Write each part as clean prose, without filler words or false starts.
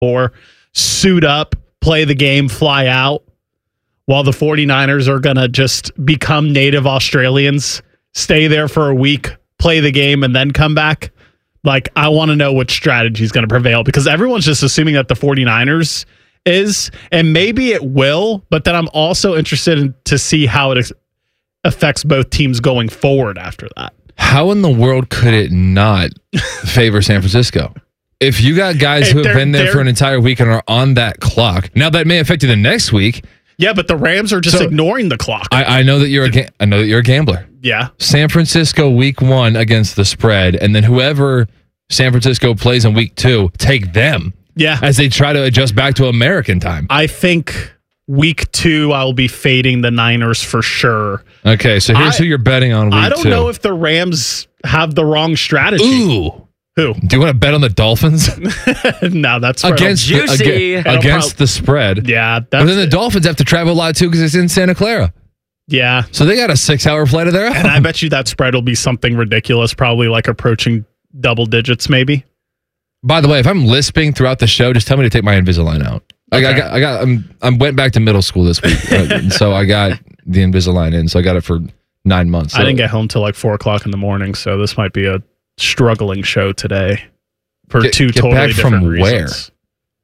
or suit up, play the game, fly out, while the 49ers are going to just become native Australians, stay there for a week, play the game, and then come back? Like, I want to know which strategy is going to prevail, because everyone's just assuming that the 49ers is, and maybe it will, but then I'm also interested to see how it affects both teams going forward after that. How in the world could it not favor San Francisco? If you got guys who have been there for an entire week and are on that clock, now that may affect you the next week. Yeah, but the Rams are just ignoring the clock. I know that you're a gambler. Yeah. San Francisco week 1 against the spread, and then whoever San Francisco plays in week 2, take them. Yeah. As they try to adjust back to American time. I think week 2, I'll be fading the Niners for sure. Okay, so here's who you're betting on week 2. I don't know if the Rams have the wrong strategy. Ooh. Who? Do you want to bet on the Dolphins? No, that's against juicy. Against the spread. Yeah. But then the Dolphins have to travel a lot too because it's in Santa Clara. Yeah. So they got a 6-hour flight of their own. And I bet you that spread will be something ridiculous, probably like approaching double digits maybe. By the way, if I'm lisping throughout the show, just tell me to take my Invisalign out. Okay. I went back to middle school this week, so I got the Invisalign in. So I got it for 9 months. So. I didn't get home till like 4:00 in the morning, so this might be a struggling show today for two totally back different from reasons.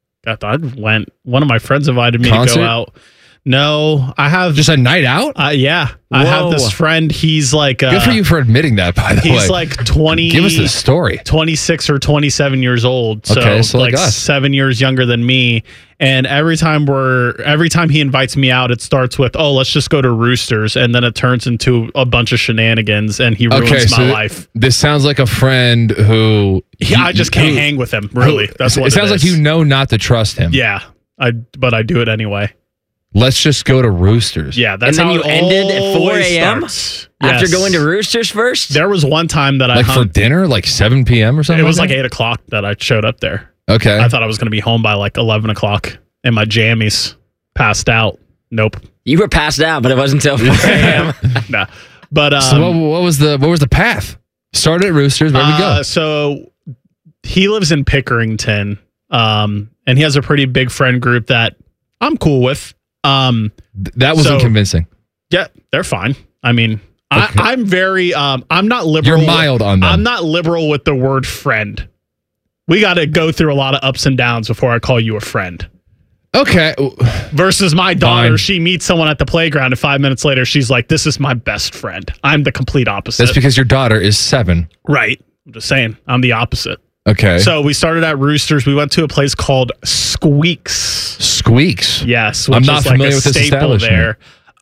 One of my friends invited me to go out. No, I have just a night out. Yeah, I have this friend. He's like, good for you for admitting that. By the way, he's like 20. Give us the story. 26 or 27 years old. So, so like us. 7 years younger than me. And every time he invites me out, it starts with, "Oh, let's just go to Roosters," and then it turns into a bunch of shenanigans, and he ruins my life. This sounds like a friend who I just can't hang with him. Really, that's what it sounds like. You know not to trust him. Yeah, but I do it anyway. Let's just go to Roosters. Yeah, that's and then how you ended at 4 a.m. After going to Roosters first. There was one time that for dinner, like 7 p.m. or something. It was like 8 o'clock that I showed up there. Okay, I thought I was going to be home by like 11 o'clock in my jammies, passed out. Nope, you were passed out, but it wasn't until 4 a.m. Nah, but so what was the path? Started at Roosters. Where we go? So he lives in Pickerington, and he has a pretty big friend group that I'm cool with. That wasn't convincing. Yeah, they're fine. I mean, okay. I'm very, I'm not liberal. You're mild on them. I'm not liberal with the word friend. We got to go through a lot of ups and downs before I call you a friend. Okay. Versus my daughter, she meets someone at the playground, and 5 minutes later, she's like, "This is my best friend." I'm the complete opposite. That's because your daughter is 7. Right. I'm just saying, I'm the opposite. Okay. So we started at Roosters. We went to a place called Squeaks. Squeaks? Yes. I'm not familiar with this establishment. There.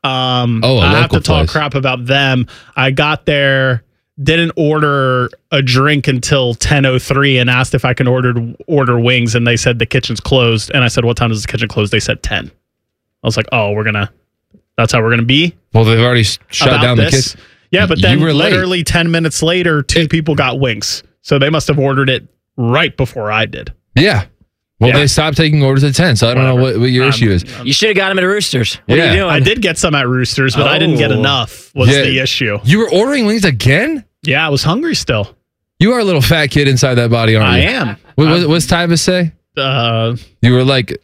I have to talk crap about them. I got there, didn't order a drink until 10:03 and asked if I can order wings, and they said the kitchen's closed. And I said, "What time does the kitchen close?" They said 10. I was like, "Oh, that's how we're gonna be." Well, they've already shut down the kitchen. Yeah, but then literally 10 minutes later, 2 people got wings. So they must have ordered it right before I did. Yeah. Well, they stopped taking orders at 10, so I don't know what your issue is. You should have got them at Roosters. What are you doing? I did get some at Roosters, but I didn't get enough was the issue. You were ordering wings again? Yeah, I was hungry still. You are a little fat kid inside that body, aren't you? I am. What's Tyvus say? You were like...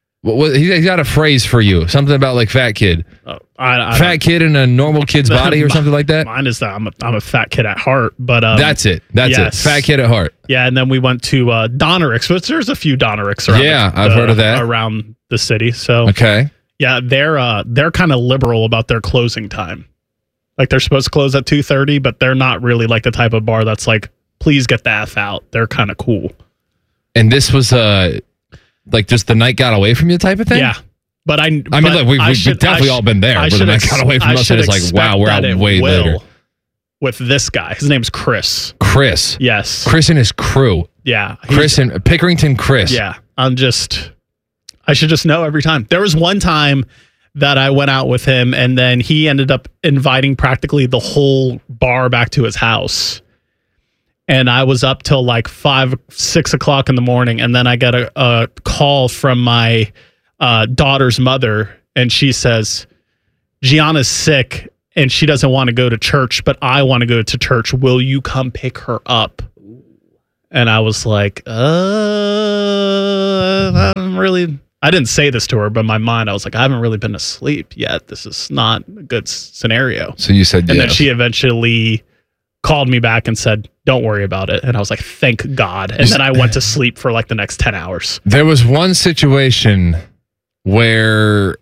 He got a phrase for you. Something about like fat kid. Fat kid in a normal kid's body or something like that? Mine is that I'm a fat kid at heart. But that's it. That's it. Fat kid at heart. Yeah, and then we went to Donnericks, which there's a few Donnericks around. Yeah, I've heard of that. Around the city. So okay. Yeah, they're kind of liberal about their closing time. Like they're supposed to close at 2:30, but they're not really like the type of bar that's like, please get the F out. They're kind of cool. And this was like just the night got away from you type of thing? Yeah. But we've definitely all been there where the night got away from us and it's like, wow, we're out way later. With this guy. His name's Chris. Chris. Yes. Chris and his crew. Yeah. Chris and Pickerington Chris. Yeah. I should just know every time. There was one time that I went out with him and then he ended up inviting practically the whole bar back to his house. And I was up till like 5-6 o'clock in the morning. And then I got a call from my daughter's mother. And she says, Gianna's sick and she doesn't want to go to church, but I want to go to church. Will you come pick her up? And I was like, I didn't say this to her, but in my mind, I was like, I haven't really been asleep yet. This is not a good scenario. So you said yes. And then she eventually called me back and said, don't worry about it. And I was like, thank God. And then I went to sleep for like the next 10 hours. There was one situation where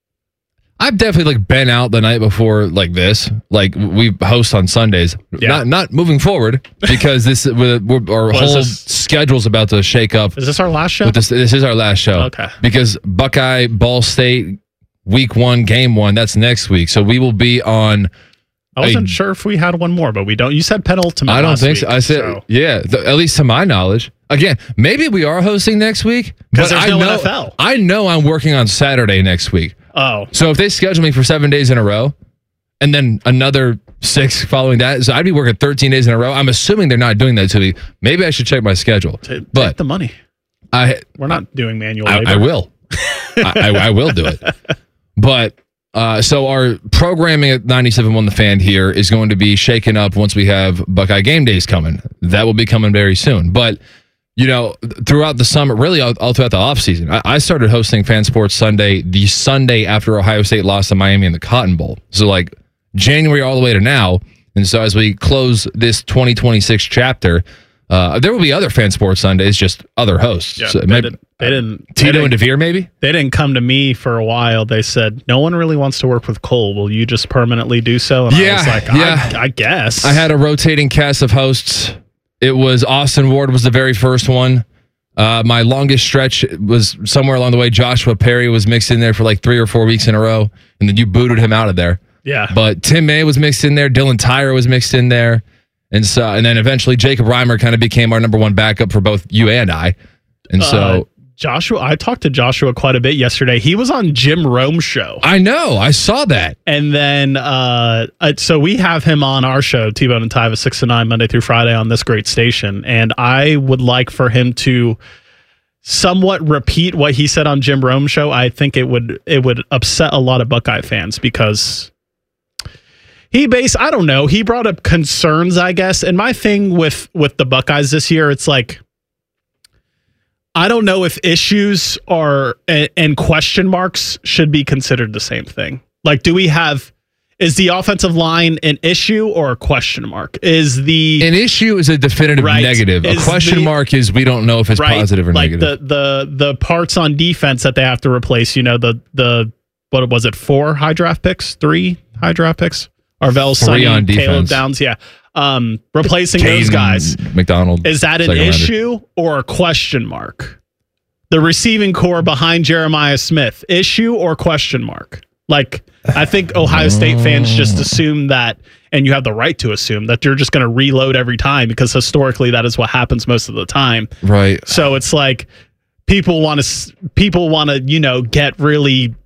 I've definitely like been out the night before like this. Like we host on Sundays. Yeah. Not moving forward because our whole schedule's about to shake up. Is this our last show? This is our last show. Okay. Because Buckeye, Ball State, week 1, game 1, that's next week. So we will be on. I wasn't sure if we had one more, but we don't. You said penultimate. I don't think so. I said, yeah, at least to my knowledge. Again, maybe we are hosting next week. Because there's no NFL. I know I'm working on Saturday next week. Oh. So if they schedule me for 7 days in a row and then another 6 following that, so I'd be working 13 days in a row. I'm assuming they're not doing that to me. Maybe I should check my schedule. Take but the money. We're not doing manual labor. I will. I will do it. But so our programming at 97.1 The Fan here is going to be shaken up once we have Buckeye Game Days coming. That will be coming very soon. But you know, throughout the summer, really all throughout the offseason, I started hosting Fan Sports Sunday the Sunday after Ohio State lost to Miami in the Cotton Bowl. So like January all the way to now. And so as we close this 2026 chapter, there will be other Fan Sports Sundays, just other hosts. Yeah, so they didn't Tito and DeVere, maybe? They didn't come to me for a while. They said, no one really wants to work with Cole. Will you just permanently do so? And I was like, I guess. I had a rotating cast of hosts. It was Austin Ward was the very first one. My longest stretch was somewhere along the way. Joshua Perry was mixed in there for like 3 or 4 weeks in a row, and then you booted him out of there. Yeah. But Tim May was mixed in there. Dylan Tyrer was mixed in there. And then eventually Jacob Reimer kind of became our number 1 backup for both you and I. And so Joshua, I talked to Joshua quite a bit yesterday. He was on Jim Rome's show. I know. I saw that. And then, so we have him on our show, T-Bone and Tyva, 6 to 9, Monday through Friday on this great station. And I would like for him to somewhat repeat what he said on Jim Rome's show. I think it would upset a lot of Buckeye fans because he brought up concerns, I guess. And my thing with the Buckeyes this year, it's like, I don't know if issues and question marks should be considered the same thing. Like, is the offensive line an issue or a question mark? An issue is a definitive negative. A question mark is we don't know if it's positive or negative. Like the parts on defense that they have to replace, the what was it, 4 high draft picks? 3 high draft picks? Arvell, Sonny, Caleb Downs, yeah. Replacing those guys. McDonald. Is that an issue or a question mark? The receiving core behind Jeremiah Smith, issue or question mark? Like, I think Ohio State fans just assume that, and you have the right to assume that you're just going to reload every time because historically that is what happens most of the time. Right. So it's like people want to, get really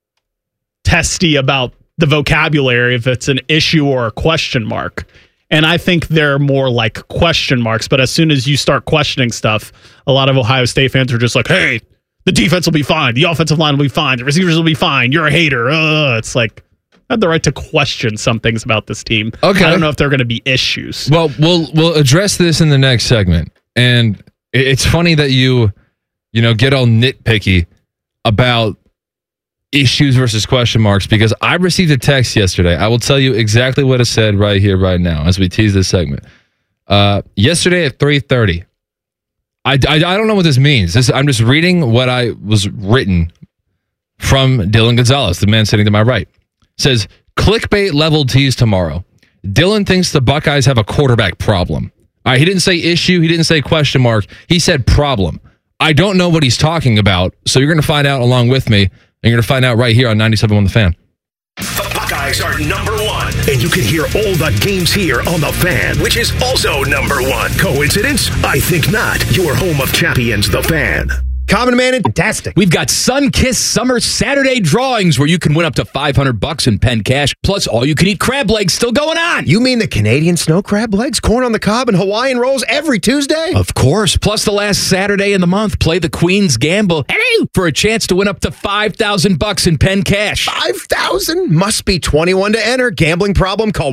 testy about the vocabulary if it's an issue or a question mark. And I think they're more like question marks. But as soon as you start questioning stuff, a lot of Ohio State fans are just like, hey, the defense will be fine. The offensive line will be fine. The receivers will be fine. You're a hater. It's like, I have the right to question some things about this team. Okay. I don't know if they're going to be issues. Well, we'll address this in the next segment. And it's funny that you get all nitpicky about issues versus question marks, because I received a text yesterday. I will tell you exactly what it said right here, right now, as we tease this segment. Yesterday at 3:30. I don't know what this means. I'm just reading what I was written from Dylan Gonzalez, the man sitting to my right. It says, clickbait level tease tomorrow. Dylan thinks the Buckeyes have a quarterback problem. All right, he didn't say issue. He didn't say question mark. He said problem. I don't know what he's talking about, so you're going to find out along with me. And you're going to find out right here on 97.1 The Fan. The Buckeyes are number 1, and you can hear all the games here on The Fan, which is also number 1. Coincidence? I think not. Your home of champions, The Fan. Common Man, fantastic. We've got Sun-Kissed Summer Saturday drawings where you can win up to $500 in pen cash, plus all-you-can-eat crab legs still going on. You mean the Canadian snow crab legs, corn on the cob, and Hawaiian rolls every Tuesday? Of course. Plus the last Saturday in the month, play the Queen's Gamble for a chance to win up to $5,000 in pen cash. $5,000? Must be 21 to enter. Gambling problem? Call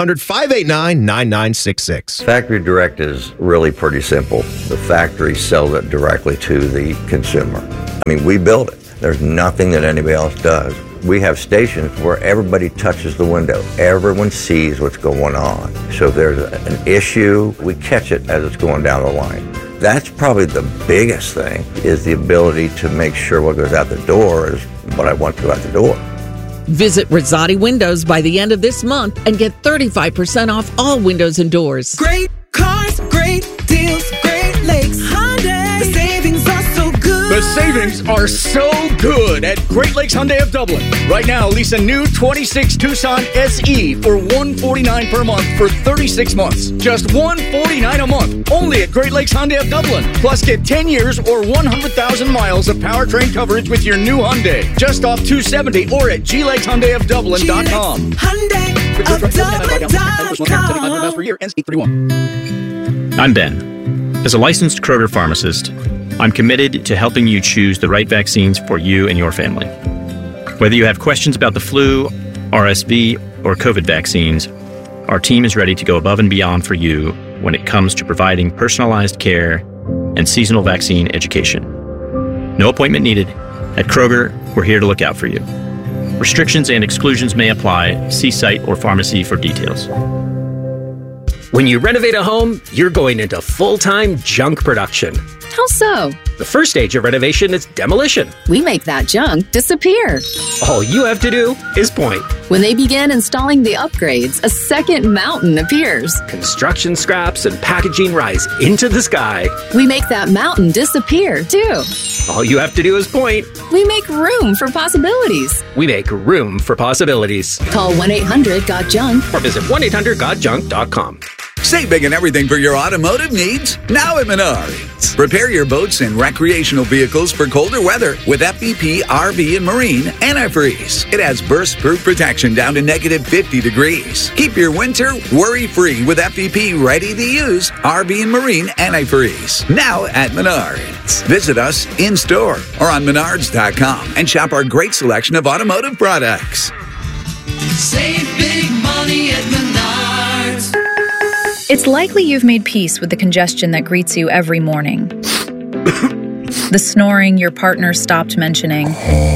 1-800-589-9966. Factory Direct is really pretty simple. The factory sells it directly to the consumer. I mean, we build it. There's nothing that anybody else does. We have stations where everybody touches the window. Everyone sees what's going on. So if there's an issue, we catch it as it's going down the line. That's probably the biggest thing, is the ability to make sure what goes out the door is what I want to go out the door. Visit Rosati Windows by the end of this month and get 35% off all windows and doors. Great cars, great deals, Great Lakes Hyundai. The savings are so good. The savings are so good at Great Lakes Hyundai of Dublin. Right now, lease a new 26 Tucson SE for $149 per month for 36 months. Just $149 a month. Only at Great Lakes Hyundai of Dublin. Plus, get 10 years or 100,000 miles of powertrain coverage with your new Hyundai. Just off 270 or at GLakesHyundaiofDublin.com. Hyundai of Dublin.com. Per year, ends 8/31. I'm Ben. As a licensed Kroger pharmacist, I'm committed to helping you choose the right vaccines for you and your family. Whether you have questions about the flu, RSV, or COVID vaccines, our team is ready to go above and beyond for you when it comes to providing personalized care and seasonal vaccine education. No appointment needed. At Kroger, we're here to look out for you. Restrictions and exclusions may apply. See site or pharmacy for details. When you renovate a home, you're going into full-time junk production. How so? The first stage of renovation is demolition. We make that junk disappear. All you have to do is point. When they begin installing the upgrades, a second mountain appears. Construction scraps and packaging rise into the sky. We make that mountain disappear, too. All you have to do is point. We make room for possibilities. We make room for possibilities. Call 1-800-GOT-JUNK or visit 1-800-GOT-JUNK.com. Save big on everything for your automotive needs now at Menards. Prepare your boats and recreational vehicles for colder weather with FVP RV and Marine Antifreeze. It has burst-proof protection down to -50 degrees. Keep your winter worry-free with FVP ready-to-use RV and Marine Antifreeze. Now at Menards. Visit us in-store or on Menards.com and shop our great selection of automotive products. Save big money at Menards. It's likely you've made peace with the congestion that greets you every morning. The snoring your partner stopped mentioning.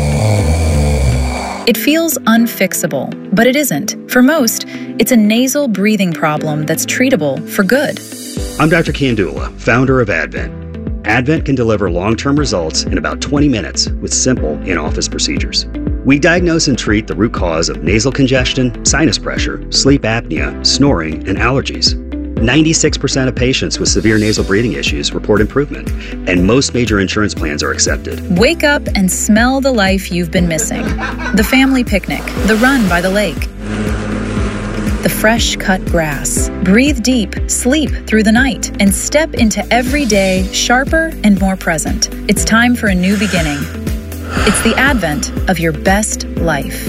It feels unfixable, but it isn't. For most, it's a nasal breathing problem that's treatable for good. I'm Dr. Kandula, founder of Advent. Advent can deliver long-term results in about 20 minutes with simple in-office procedures. We diagnose and treat the root cause of nasal congestion, sinus pressure, sleep apnea, snoring, and allergies. 96% of patients with severe nasal breathing issues report improvement, and most major insurance plans are accepted. Wake up and smell the life you've been missing. The family picnic, the run by the lake, the fresh cut grass. Breathe deep, sleep through the night, and step into every day sharper and more present. It's time for a new beginning. It's the advent of your best life.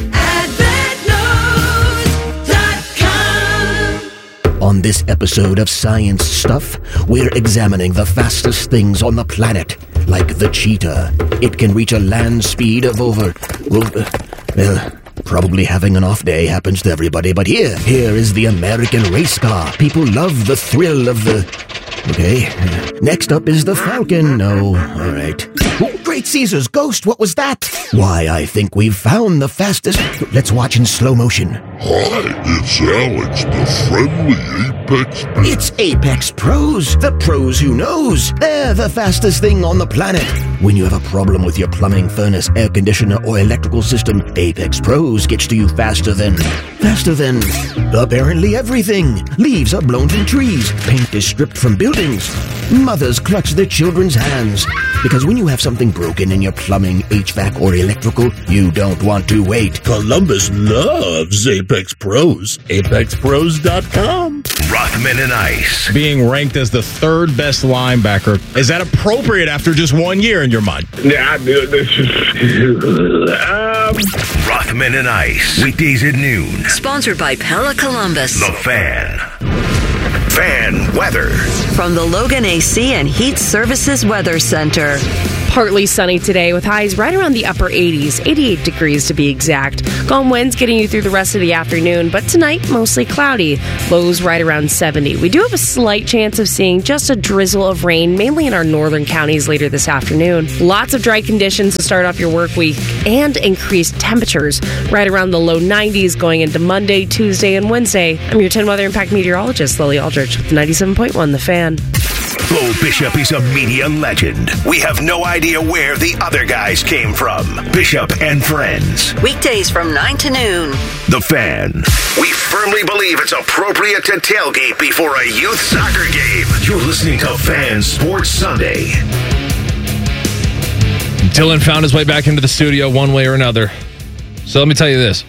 On this episode of Science Stuff, we're examining the fastest things on the planet, like the cheetah. It can reach a land speed of over, probably having an off day happens to everybody, but here is the American race car. People love the thrill of the... Okay, next up is the Falcon. No, all right. Oh, Great Caesar's ghost, what was that? Why, I think we've found the fastest... Let's watch in slow motion. Hi, it's Alex, the friendly Apex Pro. It's Apex Pros, the pros who knows. They're the fastest thing on the planet. When you have a problem with your plumbing, furnace, air conditioner, or electrical system, Apex Pros gets to you faster than apparently everything. Leaves are blown from trees. Paint is stripped from buildings. Mothers clutch their children's hands. Because when you have something broken in your plumbing, HVAC, or electrical, you don't want to wait. Columbus loves Apex Pros. ApexPros.com. Rothman and Ice. Being ranked as the third best linebacker, is that appropriate after just 1 year in your mind? Yeah, this is... Rothman and Ice. Weekdays at noon. Sponsored by Pella Columbus. The Fan. Fan weather. From the Logan AC and Heat Services Weather Center. Partly sunny today with highs right around the upper 80s, 88 degrees to be exact. Calm winds getting you through the rest of the afternoon, but tonight mostly cloudy. Lows right around 70. We do have a slight chance of seeing just a drizzle of rain, mainly in our northern counties later this afternoon. Lots of dry conditions to start off your work week and increased temperatures right around the low 90s going into Monday, Tuesday, and Wednesday. I'm your 10 Weather Impact meteorologist, Lily Aldrich with 97.1 The Fan. Bo Bishop is a media legend. We have no idea where the other guys came from. Bishop and Friends. Weekdays from 9 to noon. The Fan. We firmly believe it's appropriate to tailgate before a youth soccer game. You're listening to Fan Sports Sunday. Dylan found his way back into the studio one way or another. So let me tell you this.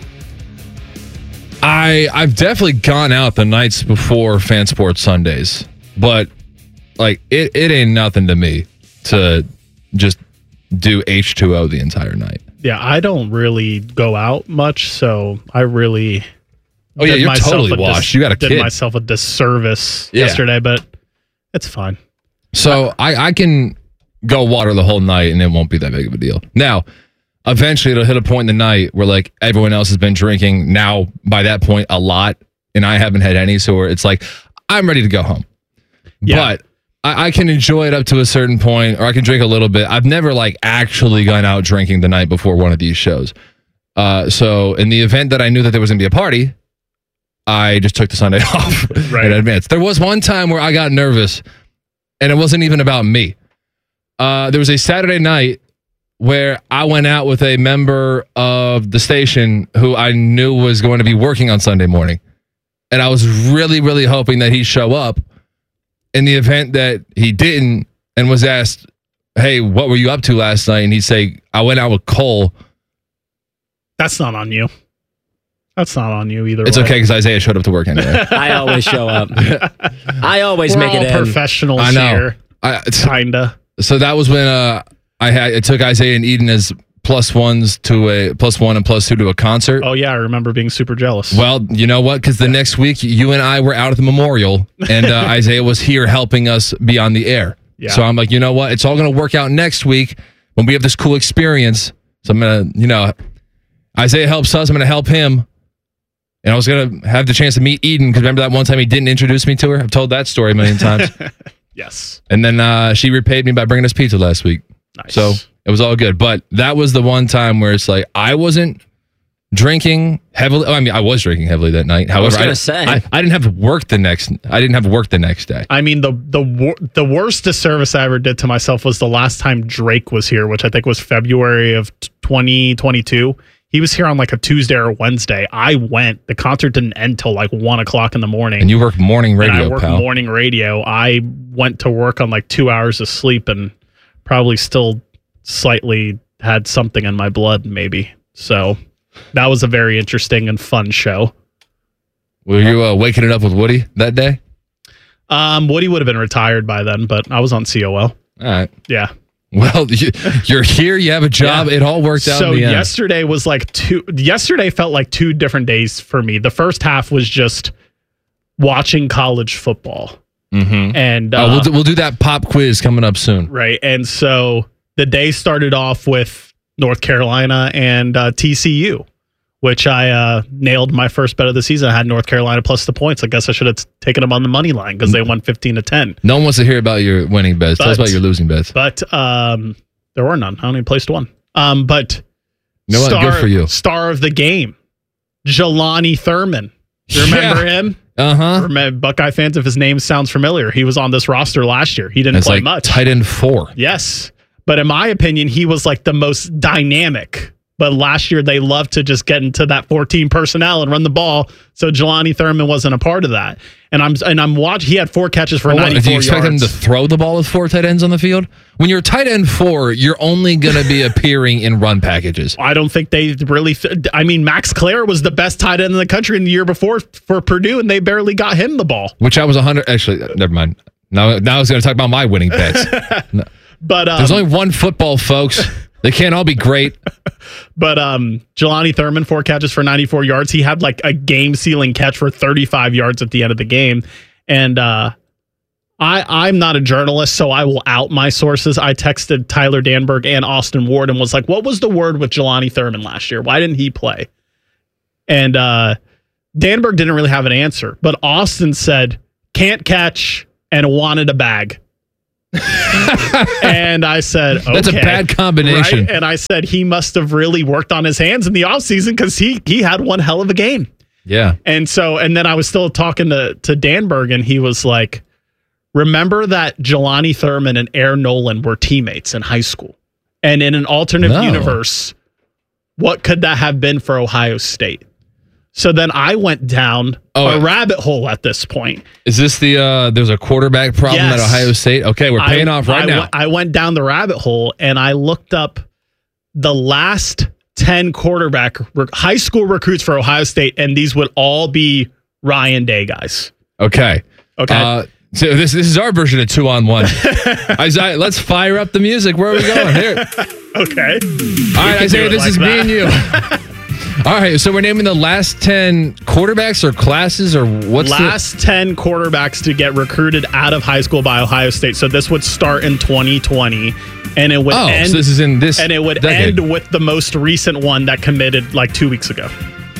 I've definitely gone out the nights before Fan Sports Sundays, but like it ain't nothing to me to just do H2O the entire night. Yeah, I don't really go out much, so I really you're totally washed. You got a kid. Did myself a disservice yesterday, but it's fine. So I can go water the whole night and it won't be that big of a deal. Now, eventually it'll hit a point in the night where like everyone else has been drinking now by that point a lot and I haven't had any, so it's like I'm ready to go home. Yeah. But I can enjoy it up to a certain point, or I can drink a little bit. I've never like actually gone out drinking the night before one of these shows. So in the event that I knew that there was going to be a party, I just took the Sunday off in advance. There was one time where I got nervous, and it wasn't even about me. There was a Saturday night where I went out with a member of the station who I knew was going to be working on Sunday morning. And I was really, really hoping that he'd show up. In the event that he didn't and was asked, hey, what were you up to last night? And he'd say, I went out with Cole. That's not on you. That's not on you either. It's okay because Isaiah showed up to work anyway. I always show up. I always We're make it in. all professionals I know. here. Kinda. So that was when I took Isaiah and Eden as +1s to a +1 and +2 to a concert. Oh yeah, I remember being super jealous. Well, you know what? Because the next week you and I were out at the memorial, and Isaiah was here helping us be on the air. Yeah. So I'm like, you know what? It's all going to work out next week when we have this cool experience. So I'm going to, Isaiah helps us. I'm going to help him. And I was going to have the chance to meet Eden because remember that one time he didn't introduce me to her? I've told that story a million times. Yes. And then she repaid me by bringing us pizza last week. Nice. So it was all good. But that was the one time where it's like I wasn't drinking heavily. I mean, I was drinking heavily that night. However, I was going to say. I didn't have work the next day. I mean, the worst disservice I ever did to myself was the last time Drake was here, which I think was February of 2022. He was here on like a Tuesday or Wednesday. I went. The concert didn't end till like 1 o'clock in the morning. And you work morning radio, and I work pal. morning radio. I went to work on like 2 hours of sleep and probably still slightly had something in my blood, maybe. So that was a very interesting and fun show. Were you waking it up with Woody that day? Woody would have been retired by then, but I was on COL. All right. Yeah. Well, you're here. You have a job. Yeah. It all worked out. So in the end. yesterday was like yesterday felt like 2 different days for me. The first half was just watching college football. Mm-hmm. And we'll do that pop quiz coming up soon. Right. And so the day started off with North Carolina and TCU, which I nailed my first bet of the season. I had North Carolina plus the points. I guess I should have taken them on the money line because they won 15-10. No one wants to hear about your winning bets. Tell us about your losing bets. But there were none. I only placed one. But you know what? Good for you. Star of the game, Jelani Thurman. You remember him? Uh-huh. Buckeye fans, if his name sounds familiar, he was on this roster last year. He didn't play much. Tight end 4. Yes. But in my opinion, he was like the most dynamic But last year, they loved to just get into that 14 personnel and run the ball. So Jelani Thurman wasn't a part of that. And I'm watching. He had 4 catches for 94 yards. Do you expect him to throw the ball with 4 tight ends on the field? When you're tight end 4, you're only going to be appearing in run packages. I don't think they really. Max Clare was the best tight end in the country in the year before for Purdue, and they barely got him the ball. Which I was 100. Actually, never mind. Now I was going to talk about my winning bets. No. But there's only one football, folks. They can't all be great. But Jelani Thurman, 4 catches for 94 yards. He had like a game-sealing catch for 35 yards at the end of the game. And I'm not a journalist, so I will out my sources. I texted Tyler Danberg and Austin Ward and was like, what was the word with Jelani Thurman last year? Why didn't he play? And Danberg didn't really have an answer. But Austin said, can't catch and wanted a bag. And I said, okay. That's a bad combination. Right? And I said, he must have really worked on his hands in the offseason because he had one hell of a game. Yeah. And then I was still talking to Danberg, and he was like, remember that Jelani Thurman and Air Nolan were teammates in high school. And in an alternate universe, what could that have been for Ohio State? So then I went down a rabbit hole at this point. Is this there's a quarterback problem at Ohio State? Okay, we're paying off right now. I went down the rabbit hole and I looked up the last 10 high school recruits for Ohio State, and these would all be Ryan Day guys. Okay. So this is our version of 2-on-1. Isaiah, let's fire up the music. Where are we going here? Okay. All right, Isaiah, this is me and you. All right, so we're naming the last 10 quarterbacks or classes, or what's last 10 quarterbacks to get recruited out of high school by Ohio State. So this would start in 2020, and it would end. So this is in this, and it would decade. end with the most recent one that committed like 2 weeks ago.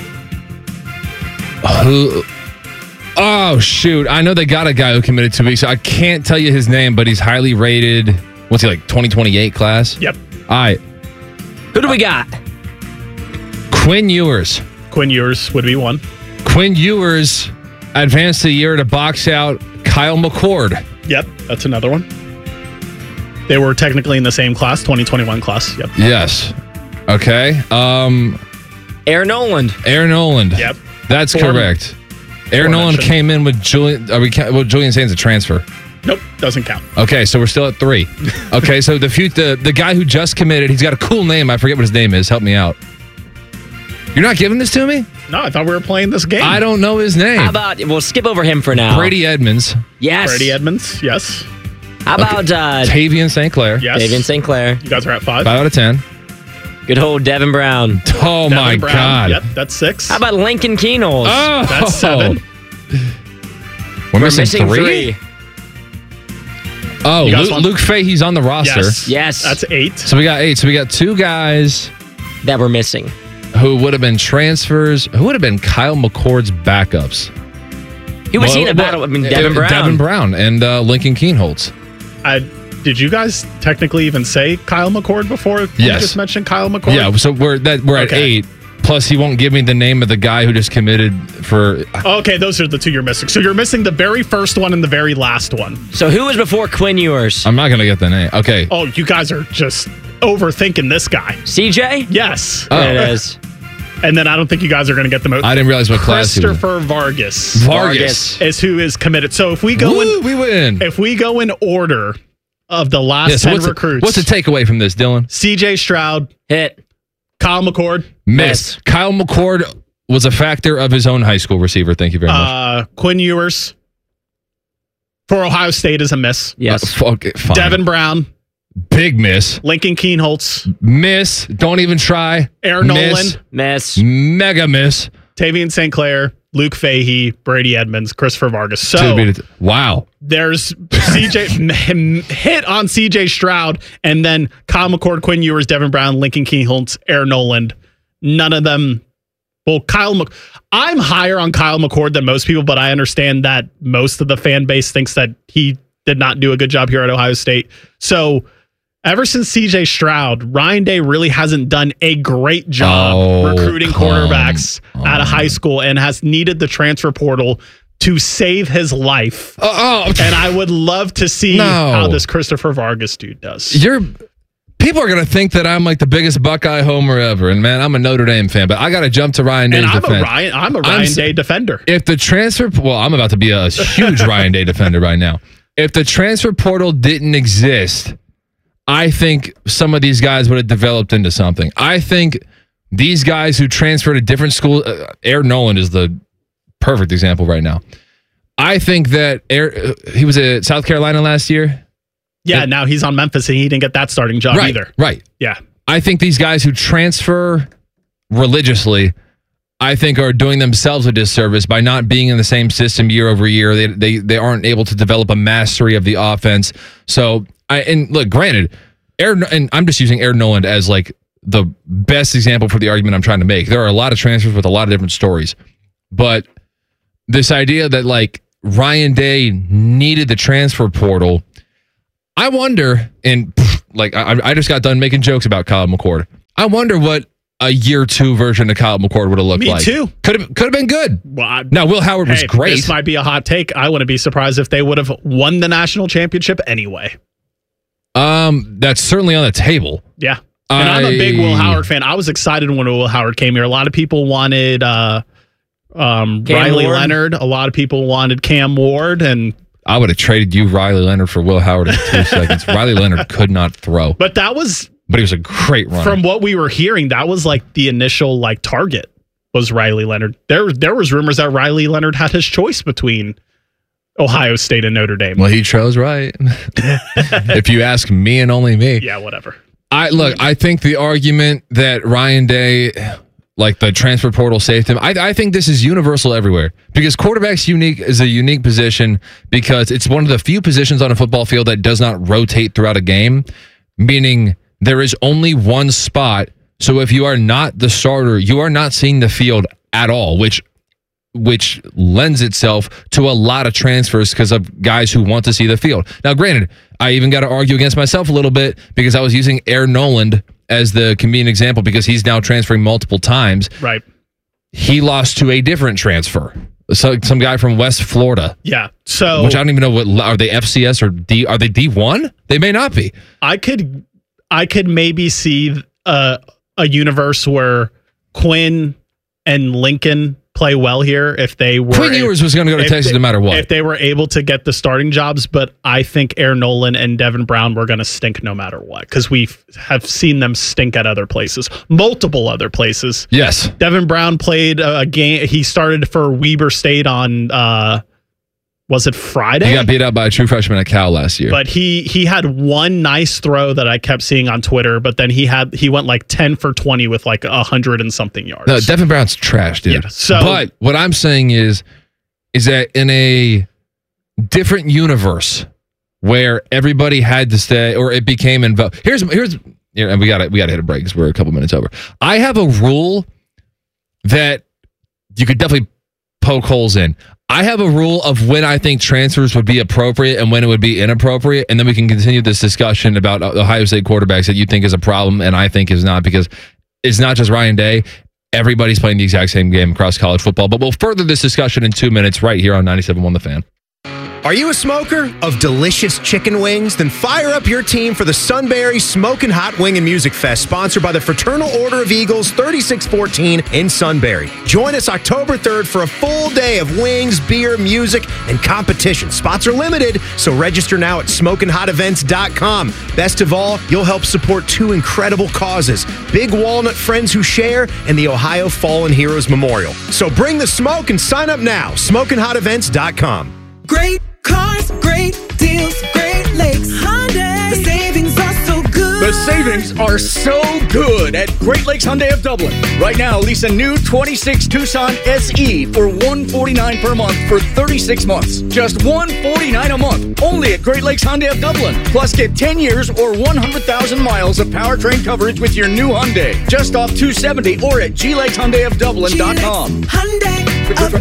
Oh shoot! I know they got a guy who committed 2 weeks. I can't tell you his name, but he's highly rated. What's he like? 2028 class. Yep. All right. Who do we got? Quinn Ewers. Quinn Ewers would be one. Quinn Ewers advanced a year to box out Kyle McCord. Yep, that's another one. They were technically in the same class, 2021 class. Yep. Yes. Okay. Aaron Noland. Yep. That's correct. Aaron Noland came in with Julian. Julian Saints a transfer. Nope, doesn't count. Okay, so we're still at 3. Okay, so the guy who just committed, he's got a cool name. I forget what his name is. Help me out. You're not giving this to me? No, I thought we were playing this game. I don't know his name. How about we'll skip over him for now? Brady Edmonds. Yes. Brady Edmonds. Yes. How about Tavian St. Clair? Yes. Tavian St. Clair. You guys are at 5. 5 out of 10. Good old Devin Brown. Oh Devin my Brown. God. Yep, that's 6. How about Lincoln Keenholz? Oh, that's 7. We're missing 3. Oh, Luke Fahey's on the roster. Yes. That's 8. So we got 8. So we got 2 guys that were missing, who would have been transfers. Who would have been Kyle McCord's backups? He was in a battle. I mean, Devin Brown. Devin Brown and Lincoln Keenholz. Did you guys technically even say Kyle McCord before? Yes. You just mentioned Kyle McCord? Yeah, so we're at 8. Plus, he won't give me the name of the guy who just committed for... Okay, those are the 2 you're missing. So you're missing the very first one and the very last one. So who was before Quinn Ewers? I'm not going to get the name. Okay. Oh, you guys are just overthinking this guy. CJ? Yes. Oh. There it is. And then I don't think you guys are going to get the most. I didn't realize what class he was. Christopher Vargas. Vargas is who is committed. So if we go we win. If we go in order of the last 10 recruits. What's the takeaway from this, Dylan? CJ Stroud. Hit. Kyle McCord. Miss. Kyle McCord was a factor of his own high school receiver. Thank you very much. Quinn Ewers for Ohio State is a miss. Yes. Fine. Devin Brown. Big miss. Lincoln Keenholz. Miss. Don't even try. Aaron Nolan. Miss. Mega miss. Tavian St. Clair. Luke Fahey, Brady Edmonds, Christopher Vargas. So wow. There's CJ hit on CJ Stroud, and then Kyle McCord, Quinn Ewers, Devin Brown, Lincoln Keenholz, Aaron Noland. None of them. Well, I'm higher on Kyle McCord than most people, but I understand that most of the fan base thinks that he did not do a good job here at Ohio State. So ever since CJ Stroud, Ryan Day really hasn't done a great job recruiting quarterbacks out of high school and has needed the transfer portal to save his life. And I would love to see how this Christopher Vargas dude does. You're People are going to think that I'm like the biggest Buckeye homer ever. And man, I'm a Notre Dame fan, but I got to jump to Ryan Day's defense. I'm a Ryan Day defender. If the transfer, well, I'm about to be a huge Ryan Day defender right now. If the transfer portal didn't exist, I think some of these guys would have developed into something. I think these guys who transfer to different schools, Aaron Noland is the perfect example right now. I think that he was at South Carolina last year. Yeah, now he's on Memphis and he didn't get that starting job either. Right. Yeah. I think these guys who transfer religiously, I think are doing themselves a disservice by not being in the same system year over year. They aren't able to develop a mastery of the offense. So, look, granted, and I'm just using Aaron Noland as like the best example for the argument I'm trying to make. There are a lot of transfers with a lot of different stories. But this idea that like Ryan Day needed the transfer portal, I wonder, and like I just got done making jokes about Kyle McCord. I wonder what a year 2 version of Kyle McCord would have looked like. Me too. Could have been good. Well, now, Will Howard was great. This might be a hot take. I wouldn't be surprised if they would have won the national championship anyway. That's certainly on the table. Yeah. And I'm a big Will Howard fan. I was excited when Will Howard came here. A lot of people wanted Riley Leonard. A lot of people wanted Cam Ward, and I would have traded you Riley Leonard for Will Howard in 2 seconds. Riley Leonard could not throw. But he was a great runner. From what we were hearing, that was like the initial like target was Riley Leonard. There was rumors that Riley Leonard had his choice between Ohio State and Notre Dame. Well, he chose right. If you ask me and only me. Yeah, whatever. I think the argument that Ryan Day, like the transfer portal, saved him. I think this is universal everywhere because quarterback's is a unique position because it's one of the few positions on a football field that does not rotate throughout a game, meaning there is only one spot. So if you are not the starter, you are not seeing the field at all, which lends itself to a lot of transfers because of guys who want to see the field. Now, granted, I even got to argue against myself a little bit because I was using Aaron Noland as the convenient example because he's now transferring multiple times. Right. He lost to a different transfer. So, some guy from West Florida. Yeah. So, which I don't even know what are they FCS or D? Are they D1? They may not be. I could maybe see a universe where Quinn and Lincoln play well here if they were. Quinn Ewers was going to go to Texas no matter what. If they were able to get the starting jobs, but I think Aaron Noland and Devin Brown were going to stink no matter what because we have seen them stink at other places, multiple other places. Yes. Devin Brown played a game. He started for Weber State on, was it Friday? He got beat out by a true freshman at Cal last year. But he had one nice throw that I kept seeing on Twitter, but then he went like 10 for 20 with like 100 and something yards. No, Devin Brown's trash, dude. Yeah, but what I'm saying is that in a different universe where everybody had to stay or it became involved. Here's and we gotta hit a break because we're a couple minutes over. I have a rule that you could definitely poke holes in. I have a rule of when I think transfers would be appropriate and when it would be inappropriate, and then we can continue this discussion about Ohio State quarterbacks that you think is a problem and I think is not, because it's not just Ryan Day. Everybody's playing the exact same game across college football. But we'll further this discussion in 2 minutes right here on 97.1 The Fan. Are you a smoker of delicious chicken wings? Then fire up your team for the Sunbury Smokin' Hot Wing and Music Fest, sponsored by the Fraternal Order of Eagles, 3614 in Sunbury. Join us October 3rd for a full day of wings, beer, music, and competition. Spots are limited, so register now at SmokinHotEvents.com. Best of all, you'll help support 2 incredible causes: Big Walnut Friends Who Share and the Ohio Fallen Heroes Memorial. So bring the smoke and sign up now. SmokinHotEvents.com. Great cars, great deals, Great Lakes Hyundai. The savings are so good. The savings are so good at Great Lakes Hyundai of Dublin. Right now, lease a new 26 Tucson SE for $149 per month for 36 months. Just $149 a month. Only at Great Lakes Hyundai of Dublin. Plus, get 10 years or 100,000 miles of powertrain coverage with your new Hyundai. Just off 270 or at GLakesHyundaiofDublin.com. Hyundai of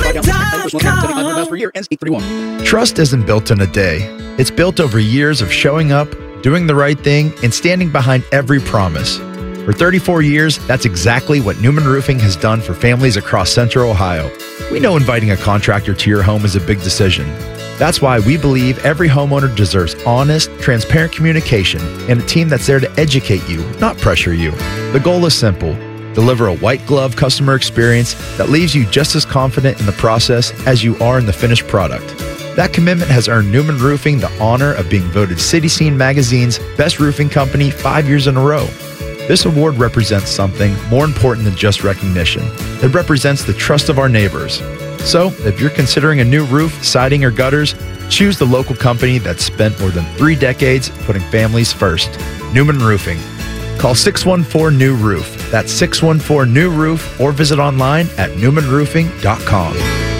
Dublin.com. Trust isn't built in a day. It's built over years of showing up, doing the right thing, and standing behind every promise. For 34 years, that's exactly what Newman Roofing has done for families across Central Ohio. We know inviting a contractor to your home is a big decision, That's why we believe every homeowner deserves honest, transparent communication and a team that's there to educate you, not pressure you. The goal is simple: deliver a white glove customer experience that leaves you just as confident in the process as you are in the finished product. That commitment has earned Newman Roofing the honor of being voted City Scene Magazine's Best Roofing Company 5 years in a row. This award represents something more important than just recognition. It represents the trust of our neighbors. So, if you're considering a new roof, siding, or gutters, choose the local company that's spent more than 3 decades putting families first. Newman Roofing. Call 614-NEW-ROOF. That's 614-NEW-ROOF, or visit online at newmanroofing.com.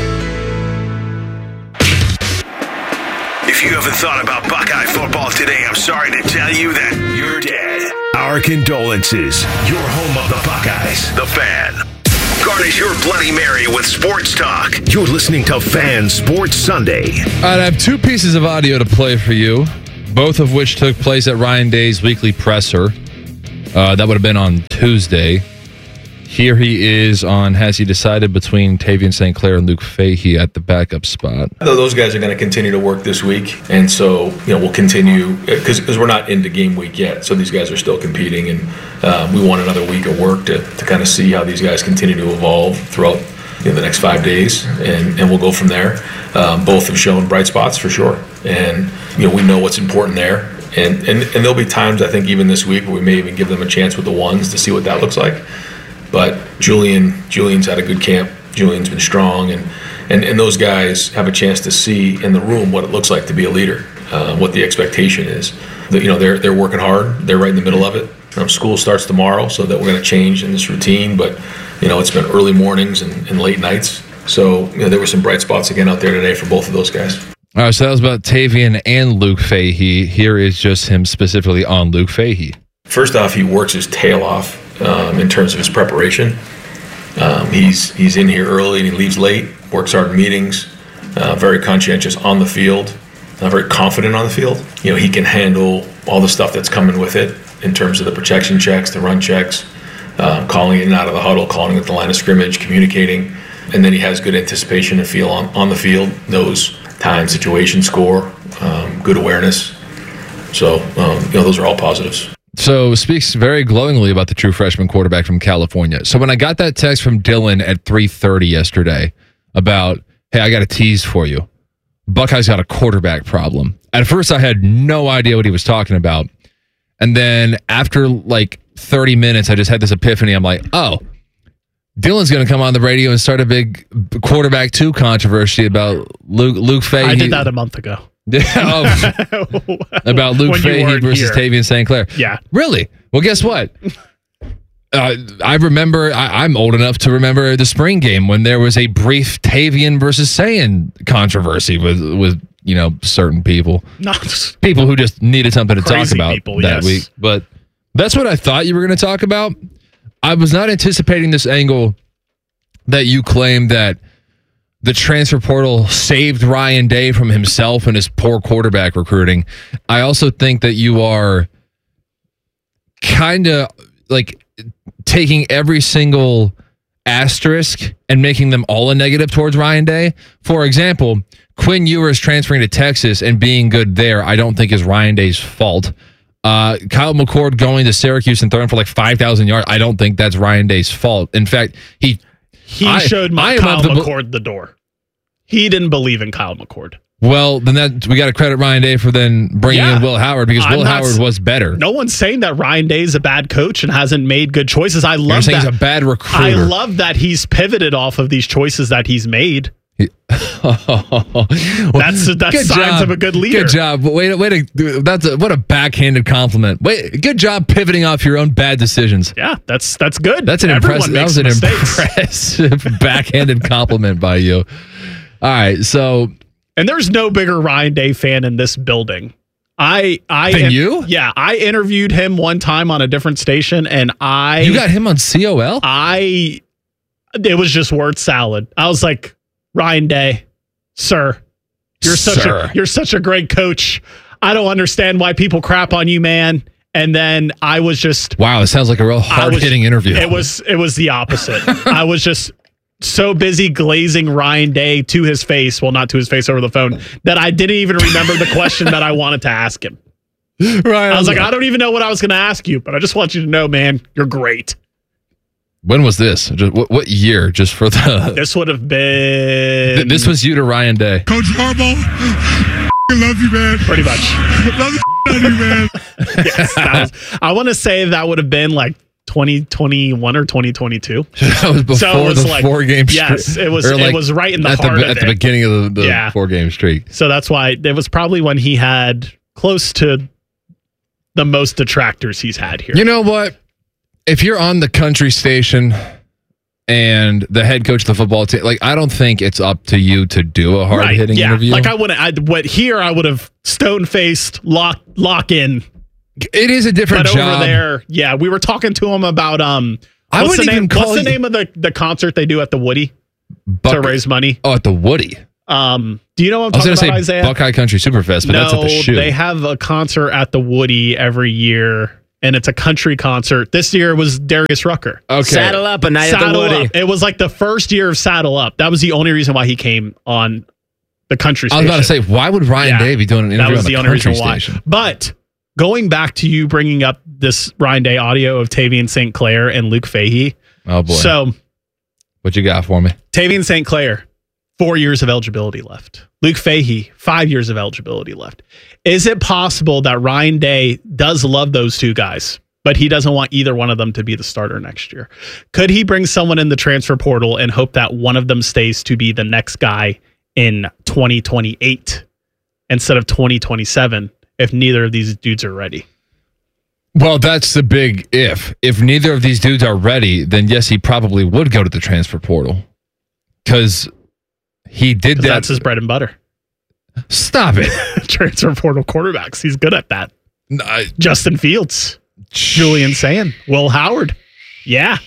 If you haven't thought about Buckeye football today, I'm sorry to tell you that you're dead. Our condolences. Your home of the Buckeyes, The Fan. Garnish your Bloody Mary with sports talk. You're listening to Fan Sports Sunday. I have 2 pieces of audio to play for you, both of which took place at Ryan Day's weekly presser. That would have been on Tuesday. Here he is on Has He Decided between Tavian St. Clair and Luke Fahey at the backup spot. Those guys are going to continue to work this week, and so we'll continue because we're not into game week yet. So these guys are still competing, and we want another week of work to kind of see how these guys continue to evolve throughout the next 5 days, and we'll go from there. Both have shown bright spots for sure, and we know what's important there. And there'll be times, I think, even this week where we may even give them a chance with the ones to see what that looks like. But Julian's had a good camp. Julian's been strong, and those guys have a chance to see in the room what it looks like to be a leader, what the expectation is. They're working hard. They're right in the middle of it. School starts tomorrow, so that we're going to change in this routine. But it's been early mornings and late nights. So there were some bright spots again out there today for both of those guys. All right, so that was about Tavian and Luke Fahey. Here is just him specifically on Luke Fahey. First off, he works his tail off in terms of his preparation. He's in here early and he leaves late, works hard in meetings, very conscientious on the field, very confident on the field. He can handle all the stuff that's coming with it in terms of the protection checks, the run checks, calling it out of the huddle, calling it the line of scrimmage, communicating. And then he has good anticipation and feel on the field, knows time, situation, score, good awareness. So, those are all positives. So speaks very glowingly about the true freshman quarterback from California. So when I got that text from Dylan at 3:30 yesterday about, hey, I got a tease for you. Buckeyes got a quarterback problem. At first, I had no idea what he was talking about. And then after like 30 minutes, I just had this epiphany. I'm like, oh, Dylan's going to come on the radio and start a big quarterback 2 controversy about Luke Fahey. I did that a month ago. About Luke Fahey versus Tavian St. Clair. Yeah. Really? Well, guess what? I remember, I'm old enough to remember the spring game when there was a brief Tavian versus Sayin controversy with certain people. People who just needed something to talk about that week. But that's what I thought you were going to talk about. I was not anticipating this angle that you claimed that the transfer portal saved Ryan Day from himself and his poor quarterback recruiting. I also think that you are kind of like taking every single asterisk and making them all a negative towards Ryan Day. For example, Quinn Ewers transferring to Texas and being good there, I don't think is Ryan Day's fault. Kyle McCord going to Syracuse and throwing for like 5,000 yards, I don't think that's Ryan Day's fault. In fact, he showed Kyle McCord the door. He didn't believe in Kyle McCord. Well, then we got to credit Ryan Day for then bringing in Will Howard because Will Howard was better. No one's saying that Ryan Day is a bad coach and hasn't made good choices. I love that. He's a bad recruiter. I love that he's pivoted off of these choices that he's made. That's signs of a good leader. Good job. What a backhanded compliment. Good job pivoting off your own bad decisions. Yeah, that's good. That's an impressive backhanded compliment by you. All right, so and there's no bigger Ryan Day fan in this building. You? Yeah, I interviewed him one time on a different station, and you got him on COL? It was just word salad. I was like, Ryan Day, sir, you're such a great coach. I don't understand why people crap on you, man. And then I was just wow. It sounds like a real hard hitting interview. It was the opposite. I was just so busy glazing Ryan Day to his face, well, not to his face over the phone, that I didn't even remember the question that I wanted to ask him. Right. I was like, I don't even know what I was going to ask you, but I just want you to know, man, you're great. When was this? What year? Just for the... This would have been... This was you to Ryan Day. Coach Harbaugh, I love you, man. Pretty much. Love you, man. Yes, I want to say that would have been like 2021 or 2022. That was before the 4-game streak. Yes, it was. It was right in the heart of it. At the beginning of the 4-game streak. So that's why it was probably when he had close to the most detractors he's had here. You know what? If you're on the country station and the head coach of the football team, like, I don't think it's up to you to do a hard hitting interview. Like I would have stone faced lock in. It is a different job. Over there, yeah, we were talking to him about what's the name of the concert they do at the Woody to raise money? Oh, at the Woody. Do you know what I'm talking about, Isaiah? Buckeye Country Superfest, but that's at the shoe. They have a concert at the Woody every year, and it's a country concert. This year it was Darius Rucker. Okay. Saddle Up, a night at the Woody. It was like the first year of Saddle Up. That was the only reason why he came on the country station. I was about to say, why would Ryan Day be doing an interview on the country station? But going back to you bringing up this Ryan Day audio of Tavian St. Clair and Luke Fahey. Oh, boy. So, what you got for me? Tavian St. Clair, 4 years of eligibility left. Luke Fahey, 5 years of eligibility left. Is it possible that Ryan Day does love those two guys, but he doesn't want either one of them to be the starter next year? Could he bring someone in the transfer portal and hope that one of them stays to be the next guy in 2028 instead of 2027 if neither of these dudes are ready? Well, that's the big if. If neither of these dudes are ready, then yes, he probably would go to the transfer portal. Because he did that. That's his bread and butter. Stop it. Transfer portal quarterbacks. He's good at that. Justin Fields. Julian Sayin. Will Howard. Yeah.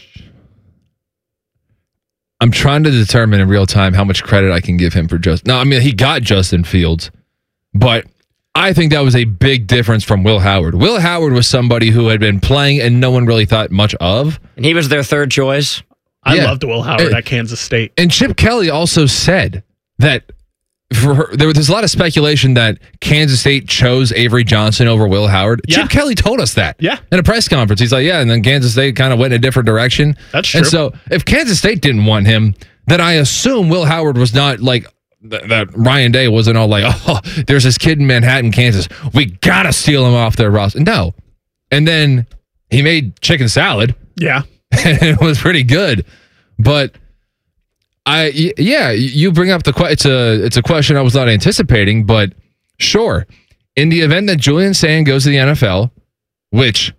I'm trying to determine in real time how much credit I can give him for Justin. No, I mean, he got Justin Fields, but I think that was a big difference from Will Howard. Will Howard was somebody who had been playing and no one really thought much of. And he was their third choice. I loved Will Howard at Kansas State. And Chip Kelly also said that there's a lot of speculation that Kansas State chose Avery Johnson over Will Howard. Yeah. Chip Kelly told us that in a press conference. He's like, yeah, and then Kansas State kind of went in a different direction. That's true. And so if Kansas State didn't want him, then I assume Will Howard was not like that. Ryan Day wasn't all like, oh, there's this kid in Manhattan, Kansas. We got to steal him off their roster. No. And then he made chicken salad. Yeah. It was pretty good. But you bring up it's a question I was not anticipating, but sure. In the event that Julian Sayin goes to the NFL, which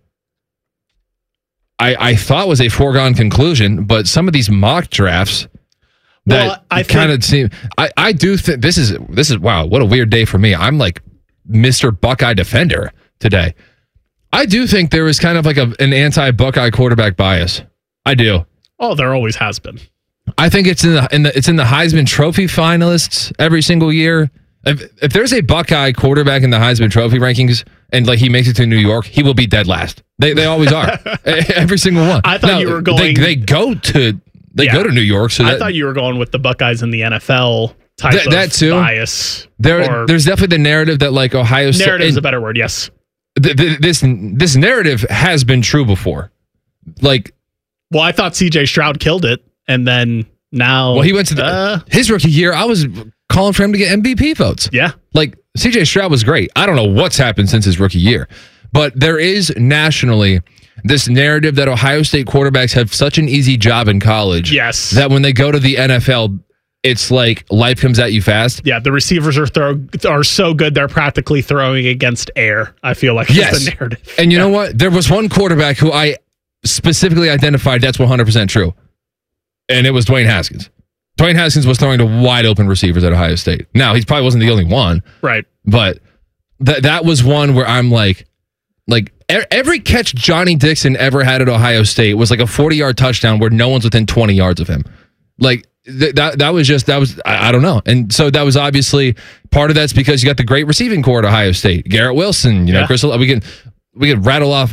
I thought was a foregone conclusion, but some of these mock drafts that kind of seem I do think this is wow, what a weird day for me. I'm like Mr. Buckeye defender today. I do think there is kind of like an anti-Buckeye quarterback bias. I do. Oh, there always has been. I think it's in the Heisman Trophy finalists every single year. If there's a Buckeye quarterback in the Heisman Trophy rankings and like he makes it to New York, he will be dead last. They always are. Every single one. I thought you were going. They go to New York. So I thought you were going with the Buckeyes in the NFL type of that too. Bias. There's definitely the narrative that like Ohio State. Narrative is a better word. Yes. This narrative has been true before. Like, well, I thought C.J. Stroud killed it, and then now. Well, he went to his rookie year. I was calling for him to get MVP votes. Yeah, like C.J. Stroud was great. I don't know what's happened since his rookie year, but there is nationally this narrative that Ohio State quarterbacks have such an easy job in college. Yes, that when they go to the NFL, it's like life comes at you fast. Yeah, the receivers are so good they're practically throwing against air. I feel like that's the narrative. And you know what? There was one quarterback who I specifically identified that's 100% true, and it was Dwayne Haskins. Dwayne Haskins was throwing to wide open receivers at Ohio State. Now, he probably wasn't the only one. Right. But that was one where I'm like every catch Johnny Dixon ever had at Ohio State was like a 40-yard touchdown where no one's within 20 yards of him. Like that was I don't know. And so that was obviously part of that's because you got the great receiving core at Ohio State. Garrett Wilson, Chris, we could rattle off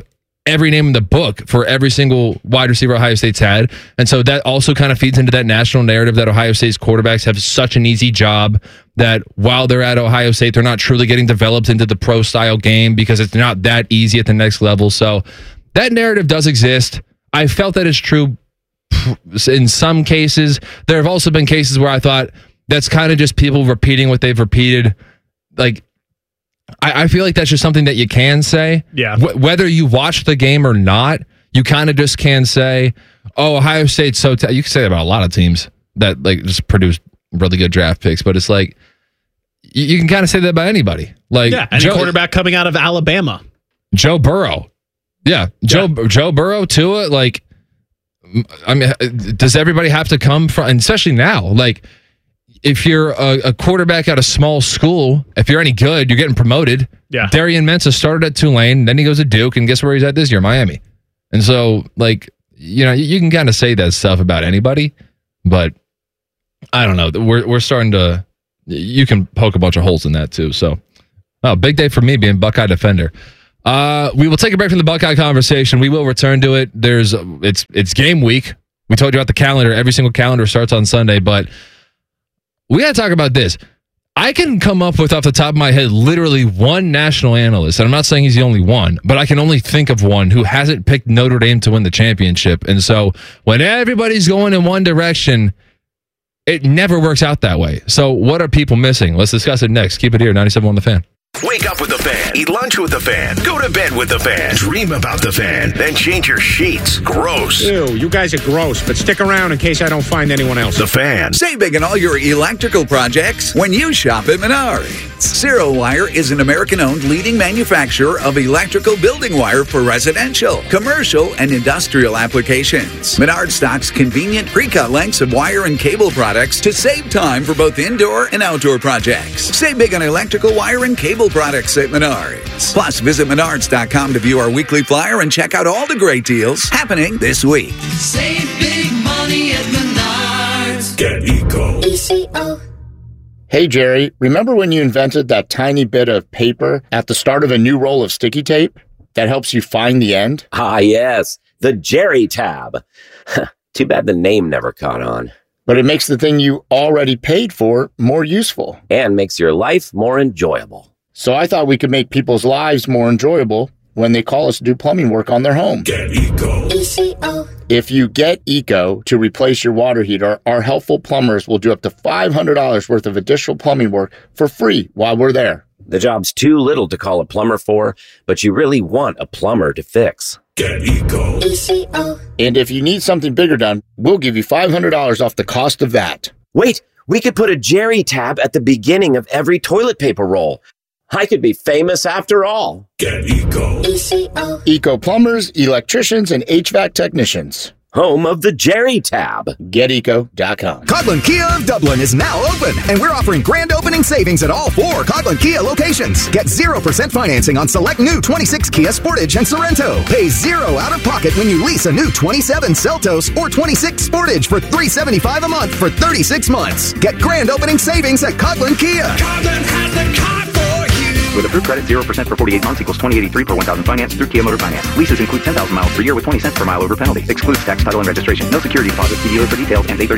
every name in the book for every single wide receiver Ohio State's had. And so that also kind of feeds into that national narrative that Ohio State's quarterbacks have such an easy job, that while they're at Ohio State, they're not truly getting developed into the pro style game because it's not that easy at the next level. So that narrative does exist. I felt that it's true in some cases. There have also been cases where I thought that's kind of just people repeating what they've repeated. Like, I feel like that's just something that you can say. Yeah. Whether you watch the game or not, you kind of just can say, oh, Ohio State's so... you can say that about a lot of teams that like just produce really good draft picks, but it's like, you can kind of say that about anybody. Like, yeah, any quarterback coming out of Alabama. Joe Burrow. Yeah, Joe Burrow, Tua, like, I mean, does everybody have to come from, and especially now, like, if you're a quarterback at a small school, if you're any good, you're getting promoted. Yeah. Darian Mensah started at Tulane, then he goes to Duke, and guess where he's at this year? Miami. And so, like, you know, you can kind of say that stuff about anybody, but I don't know. We're starting to, you can poke a bunch of holes in that too. So, big day for me being Buckeye defender. We will take a break from the Buckeye conversation. We will return to it. It's game week. We told you about the calendar. Every single calendar starts on Sunday, but we got to talk about this. I can come up with, off the top of my head, literally one national analyst, and I'm not saying he's the only one, but I can only think of one who hasn't picked Notre Dame to win the championship. And so when everybody's going in one direction, it never works out that way. So what are people missing? Let's discuss it next. Keep it here, 97.1 The Fan. Wake up with the Fan. Eat lunch with the Fan. Go to bed with the Fan. Dream about the Fan. Then change your sheets. Gross. Ew, you guys are gross, but stick around in case I don't find anyone else. The Fan. Save big on all your electrical projects when you shop at Menards. Zero Wire is an American-owned leading manufacturer of electrical building wire for residential, commercial, and industrial applications. Menards stocks convenient pre-cut lengths of wire and cable products to save time for both indoor and outdoor projects. Save big on electrical wire and cable products at Menards. Plus, visit Menards.com to view our weekly flyer and check out all the great deals happening this week. Save big money at Menards. Get Eco. ECO. Hey, Jerry, remember when you invented that tiny bit of paper at the start of a new roll of sticky tape that helps you find the end? Ah, yes. The Jerry tab. Too bad the name never caught on. But it makes the thing you already paid for more useful. And makes your life more enjoyable. So I thought we could make people's lives more enjoyable when they call us to do plumbing work on their home. Get Eco. ECO. If you get Eco to replace your water heater, our helpful plumbers will do up to $500 worth of additional plumbing work for free while we're there. The job's too little to call a plumber for, but you really want a plumber to fix. Get Eco. ECO. And if you need something bigger done, we'll give you $500 off the cost of that. Wait, we could put a Jerry tab at the beginning of every toilet paper roll. I could be famous after all. Get Eco. ECO. Eco plumbers, electricians, and HVAC technicians. Home of the Jerry tab. GetEco.com. Coghlan Kia of Dublin is now open, and we're offering grand opening savings at all 4 Coghlan Kia locations. Get 0% financing on select new 26 Kia Sportage and Sorrento. Pay $0 out of pocket when you lease a new 27 Seltos or 26 Sportage for $375 a month for 36 months. Get grand opening savings at Coghlan Kia. Coghlan has the car for you. With approved credit, 0% for 48 months equals $20.83 per 1,000 finance through Kia Motor Finance. Leases include 10,000 miles per year with 20 cents per mile over penalty. Excludes tax, title, and registration. No security deposit. See dealer for details. Ends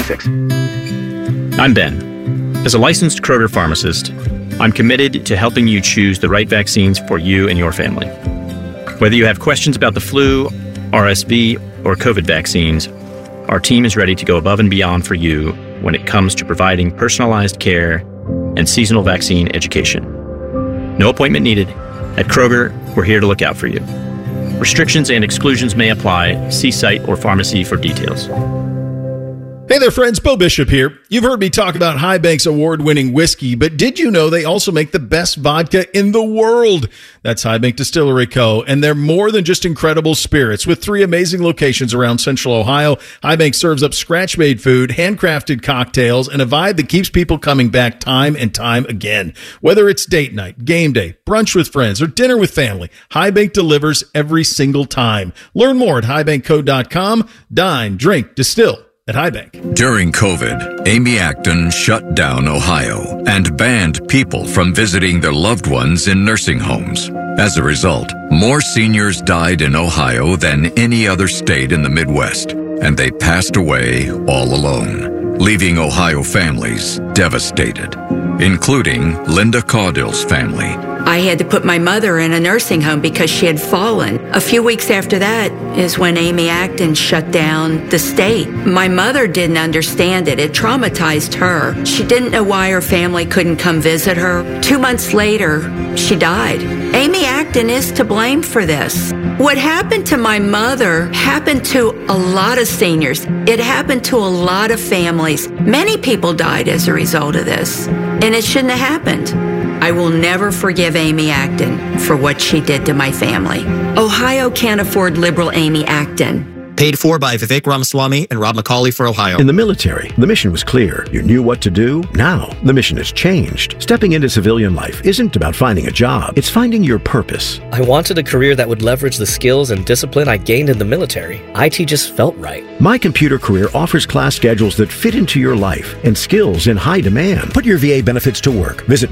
8/31/26. I'm Ben. As a licensed Kroger pharmacist, I'm committed to helping you choose the right vaccines for you and your family. Whether you have questions about the flu, RSV, or COVID vaccines, our team is ready to go above and beyond for you when it comes to providing personalized care and seasonal vaccine education. No appointment needed. At Kroger, we're here to look out for you. Restrictions and exclusions may apply. See site or pharmacy for details. Hey there, friends. Bo Bishop here. You've heard me talk about High Bank's award-winning whiskey, but did you know they also make the best vodka in the world? That's High Bank Distillery Co., and they're more than just incredible spirits. With 3 amazing locations around Central Ohio, High Bank serves up scratch-made food, handcrafted cocktails, and a vibe that keeps people coming back time and time again. Whether it's date night, game day, brunch with friends, or dinner with family, High Bank delivers every single time. Learn more at highbankco.com. Dine, drink, distill at High Bank. During COVID, Amy Acton shut down Ohio and banned people from visiting their loved ones in nursing homes. As a result, more seniors died in Ohio than any other state in the Midwest, and they passed away all alone, leaving Ohio families devastated, including Linda Caudill's family. I had to put my mother in a nursing home because she had fallen. A few weeks after that is when Amy Acton shut down the state. My mother didn't understand it. It traumatized her. She didn't know why her family couldn't come visit her. 2 months later, she died. Amy Acton is to blame for this. What happened to my mother happened to a lot of seniors. It happened to a lot of families. Many people died as a result of this, and it shouldn't have happened. I will never forgive Amy Acton for what she did to my family. Ohio can't afford liberal Amy Acton. Paid for by Vivek Ramaswamy and Rob McCauley for Ohio. In the military, the mission was clear. You knew what to do. Now, the mission has changed. Stepping into civilian life isn't about finding a job. It's finding your purpose. I wanted a career that would leverage the skills and discipline I gained in the military. IT just felt right. My Computer Career offers class schedules that fit into your life and skills in high demand. Put your VA benefits to work. Visit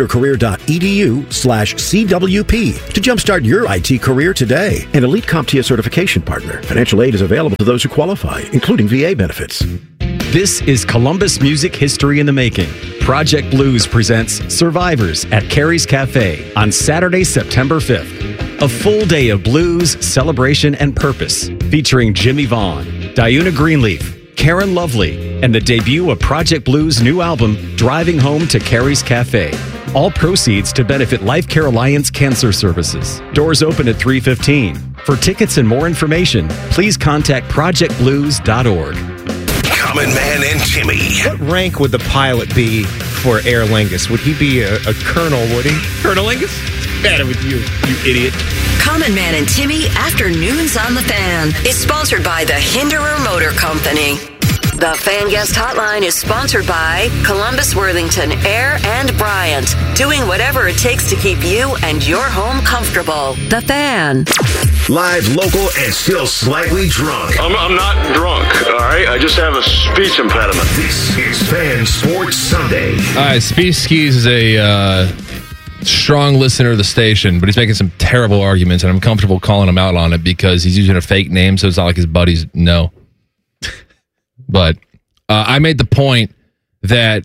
mycomputercareer.edu/CWP to jumpstart your IT career today. An elite CompTIA certification partner. Financial aid is available to those who qualify, including VA benefits. This is Columbus music history in the making. Project Blues presents Survivors at Carrie's Cafe on Saturday, September 5th. A full day of blues, celebration, and purpose, featuring Jimmy Vaughn, Diana Greenleaf, Karen Lovely, and the debut of Project Blues' new album, Driving Home to Carrie's Cafe. All proceeds to benefit Life Care Alliance Cancer Services. Doors open at 3:15. For tickets and more information, please contact projectblues.org. Common Man and Timmy. What rank would the pilot be for Aer Lingus? Would he be a colonel, would he? Colonel Lingus? Better with you idiot. Common Man and Timmy Afternoons on the Fan is sponsored by the Hinderer Motor Company. The Fan Guest Hotline is sponsored by Columbus, Worthington, Air, and Bryant, doing whatever it takes to keep you and your home comfortable. The Fan. Live, local, and still slightly drunk. I'm not drunk, all right? I just have a speech impediment. This is Fan Sports Sunday. All right, Speed Skis is a strong listener of the station, but he's making some terrible arguments, and I'm comfortable calling him out on it because he's using a fake name, so it's not like his buddies know. But I made the point that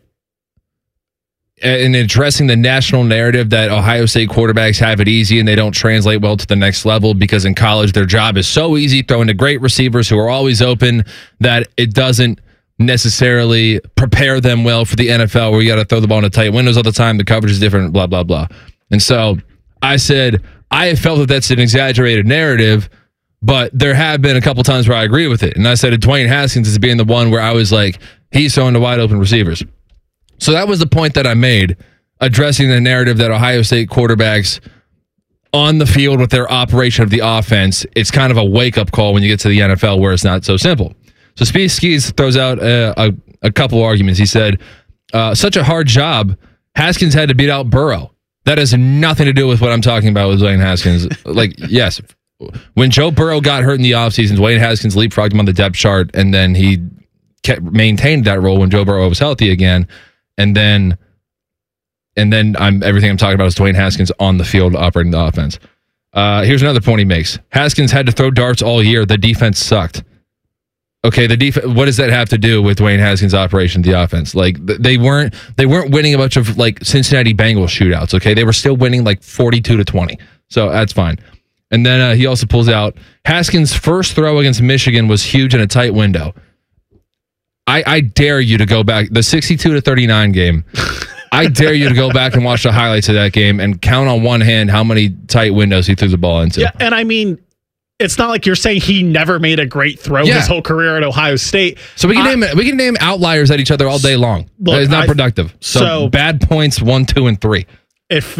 in addressing the national narrative that Ohio State quarterbacks have it easy and they don't translate well to the next level because in college their job is so easy, throwing to great receivers who are always open, that it doesn't necessarily prepare them well for the NFL where you got to throw the ball into tight windows all the time. The coverage is different, blah, blah, blah. And so I said, I have felt that that's an exaggerated narrative, but there have been a couple times where I agree with it. And I said Dwayne Haskins as being the one where I was like, he's throwing to wide open receivers. So that was the point that I made, addressing the narrative that Ohio State quarterbacks on the field with their operation of the offense, it's kind of a wake-up call when you get to the NFL where it's not so simple. So Speed Skis throws out a couple arguments. He said, such a hard job, Haskins had to beat out Burrow. That has nothing to do with what I'm talking about with Dwayne Haskins. Like, yes, when Joe Burrow got hurt in the offseason, Dwayne Haskins leapfrogged him on the depth chart, and then he maintained that role when Joe Burrow was healthy again. And then everything I'm talking about is Dwayne Haskins on the field operating the offense. Here's another point he makes. Haskins had to throw darts all year. The defense sucked. Okay, the defense. What does that have to do with Dwayne Haskins' operation of the offense? Like they weren't winning a bunch of like Cincinnati Bengals shootouts. Okay, they were still winning like 42-20. So that's fine. And then he also pulls out Haskins' first throw against Michigan was huge in a tight window. I dare you to go back, the 62-39 game. I dare you to go back and watch the highlights of that game and count on one hand how many tight windows he threw the ball into. Yeah, and I mean, it's not like you're saying he never made a great throw his whole career at Ohio State. So we can name outliers at each other all day long. Look, it's not productive. So bad points 1, 2, and 3. If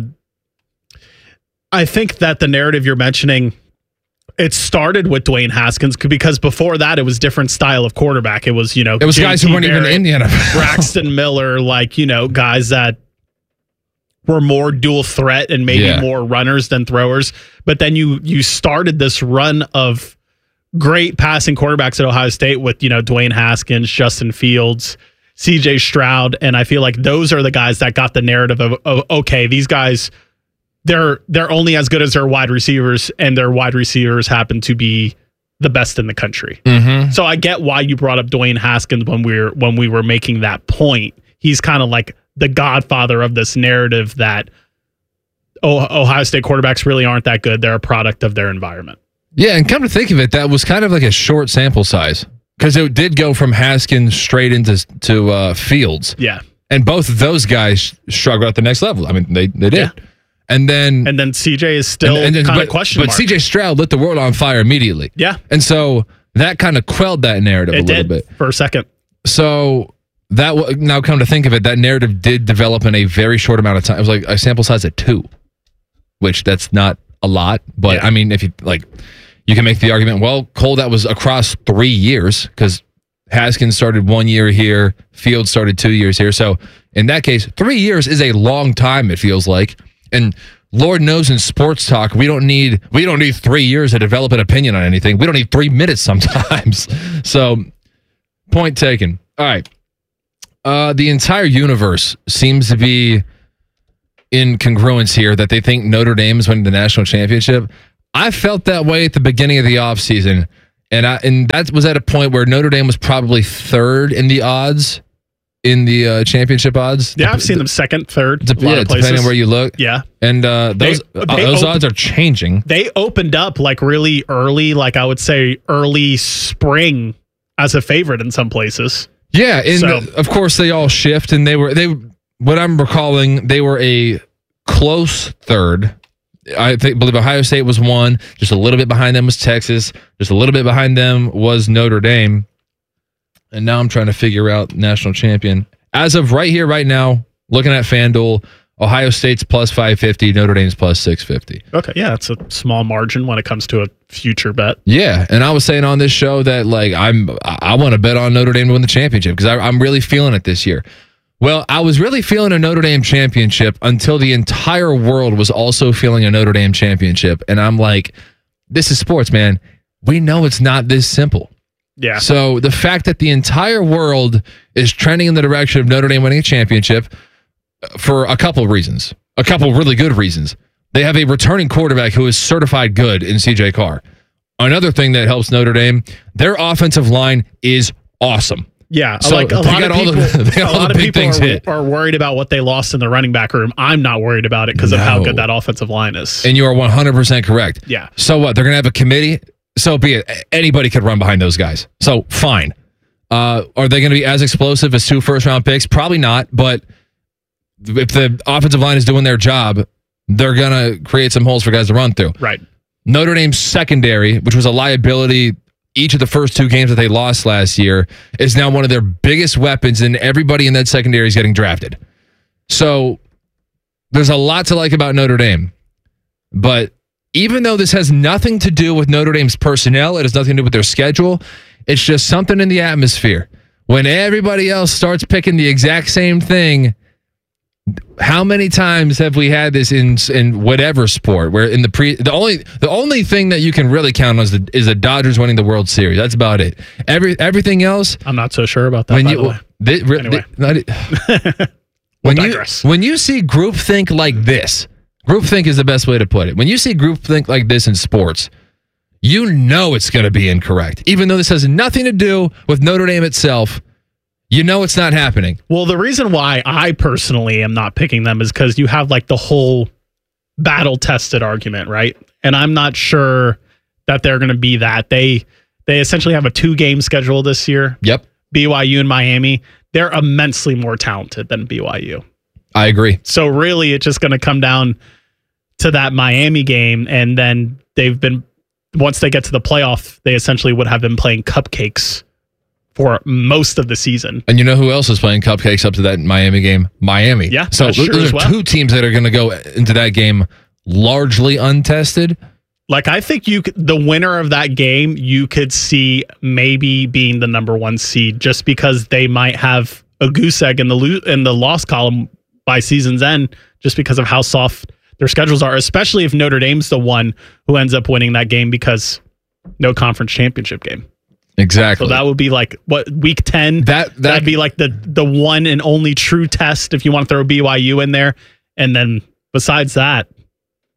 I think that the narrative you're mentioning, it started with Dwayne Haskins because before that it was different style of quarterback. It was, it was guys who weren't even in the NFL. Braxton Miller, guys that were more dual threat and maybe more runners than throwers. But then you started this run of great passing quarterbacks at Ohio State with, Dwayne Haskins, Justin Fields, CJ Stroud. And I feel like those are the guys that got the narrative of okay, these guys they're only as good as their wide receivers, and their wide receivers happen to be the best in the country. Mm-hmm. So I get why you brought up Dwayne Haskins when we were making that point. He's kind of like the godfather of this narrative that Ohio State quarterbacks really aren't that good. They're a product of their environment. Yeah, and come to think of it, that was kind of like a short sample size because it did go from Haskins straight into Fields. Yeah. And both of those guys struggled at the next level. I mean, they did. Yeah. And then CJ is still kind of question mark. But CJ Stroud lit the world on fire immediately. Yeah. And so that kind of quelled that narrative a little bit. For a second. So now come to think of it, that narrative did develop in a very short amount of time. It was like a sample size of 2, which that's not a lot. But yeah. I mean, if you like, you can make the argument, well, Cole, that was across 3 years because Haskins started 1 year here, Fields started 2 years here. So in that case, 3 years is a long time, it feels like. And Lord knows in sports talk, we don't need 3 years to develop an opinion on anything. We don't need 3 minutes sometimes. So, point taken. All right. The entire universe seems to be in congruence here that they think Notre Dame is winning the national championship. I felt that way at the beginning of the offseason, and that was at a point where Notre Dame was probably third in the odds. In the championship odds? Yeah, I've seen them second, third, a lot of places. Depending on where you look. Yeah. And those odds are changing. They opened up like really early, like I would say early spring as a favorite in some places. Yeah, and of course they all shift, and they what I'm recalling, they were a close third. I believe Ohio State was one, just a little bit behind them was Texas, just a little bit behind them was Notre Dame. And now I'm trying to figure out national champion. As of right here, right now, looking at FanDuel, Ohio State's plus 550, Notre Dame's plus 650. Okay, yeah, it's a small margin when it comes to a future bet. Yeah, and I was saying on this show that like I want to bet on Notre Dame to win the championship because I'm really feeling it this year. Well, I was really feeling a Notre Dame championship until the entire world was also feeling a Notre Dame championship, and I'm like, this is sports, man. We know it's not this simple. Yeah. So the fact that the entire world is trending in the direction of Notre Dame winning a championship for a couple of reasons, a couple of really good reasons. They have a returning quarterback who is certified good in CJ Carr. Another thing that helps Notre Dame, their offensive line is awesome. Yeah, so like a lot of people hit. Are worried about what they lost in the running back room. I'm not worried about it because of how good that offensive line is. And you are 100% correct. Yeah. So what? They're going to have a committee? So be it. Anybody could run behind those guys. So fine. Are they going to be as explosive as 2 first-round picks? Probably not. But if the offensive line is doing their job, they're going to create some holes for guys to run through. Right. Notre Dame's secondary, which was a liability each of the first 2 games that they lost last year, is now one of their biggest weapons, and everybody in that secondary is getting drafted. So there's a lot to like about Notre Dame. But even though this has nothing to do with Notre Dame's personnel, it has nothing to do with their schedule, it's just something in the atmosphere. When everybody else starts picking the exact same thing, how many times have we had this in whatever sport where in the only thing that you can really count on is the Dodgers winning the World Series. That's about it. Everything else, I'm not so sure about that. When you see groupthink like this, groupthink is the best way to put it. When you see groupthink like this in sports, you know it's going to be incorrect. Even though this has nothing to do with Notre Dame itself, you know it's not happening. Well, the reason why I personally am not picking them is because you have like the whole battle-tested argument, right? And I'm not sure that they're going to be that. They essentially have a 2-game schedule this year. Yep. BYU and Miami. They're immensely more talented than BYU. I agree. So really, it's just going to come down to that Miami game, and then once they get to the playoff, they essentially would have been playing cupcakes for most of the season. And you know who else is playing cupcakes up to that Miami game? Miami. Yeah, so those are 2 teams that are going to go into that game largely untested. Like, I think the winner of that game, you could see maybe being the number 1 seed just because they might have a goose egg in the loss column by season's end just because of how soft their schedules are, especially if Notre Dame's the one who ends up winning that game because no conference championship game. Exactly. So that would be like week 10. That'd be like the one and only true test if you want to throw BYU in there. And then besides that,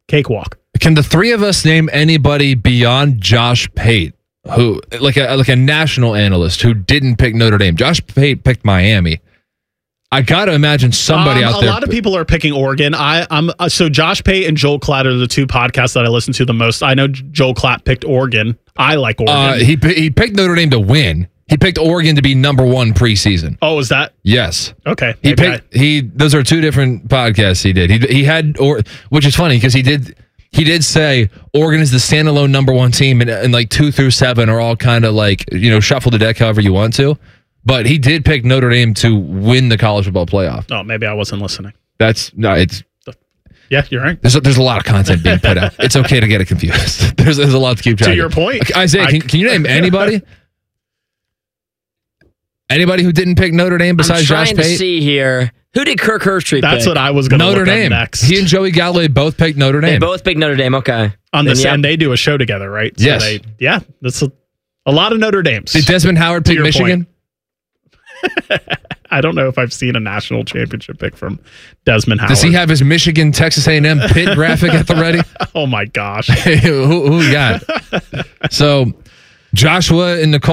Cakewalk. Can the three of us name anybody beyond Josh Pate, who like a national analyst who didn't pick Notre Dame? Josh Pate picked Miami. I got to imagine somebody out there. A lot of people are picking Oregon. So Josh Pate and Joel Klatt are the two podcasts that I listen to the most. I know Joel Klatt picked Oregon. I like Oregon. He picked Notre Dame to win. He picked Oregon to be number 1 preseason. Oh, is that? Yes. Okay. Those are two different podcasts he did. He had, which is funny because he did say Oregon is the standalone number 1 team, and like 2 through 7 are all kind of like, shuffle the deck however you want to. But he did pick Notre Dame to win the college football playoff. Oh, maybe I wasn't listening. Yeah, you're right. There's a lot of content being put out. It's okay to get it confused. There's a lot to keep track of. To your point. Isaiah, can you name anybody? Anybody who didn't pick Notre Dame besides Josh Pate? I'm trying to see here. Who did Kirk Herbstreit pick? That's what I was going to look Dame. up next. He and Joey Galloway both picked Notre Dame. They both picked Notre Dame, okay. And they do a show together, right? So yes. That's a lot of Notre Dames. Did Desmond Howard pick Michigan? I don't know if I've seen a national championship pick from Desmond Howard. Does he have his Michigan Texas A&M pit graphic at the ready? Oh my gosh. Who we got? So Joshua and Nicole